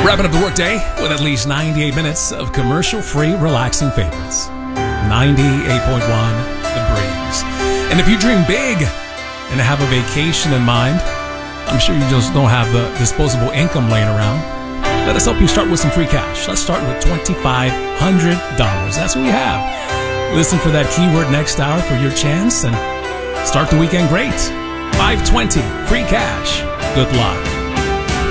Wrapping up the workday with at least 98 minutes of commercial-free, relaxing favorites. 98.1 The Breeze. And if you dream big and have a vacation in mind, I'm sure you just don't have the disposable income laying around. Let us help you start with some free cash. Let's start with $2,500. That's what we have. Listen for that keyword next hour for your chance and start the weekend great. 520 free cash. Good luck.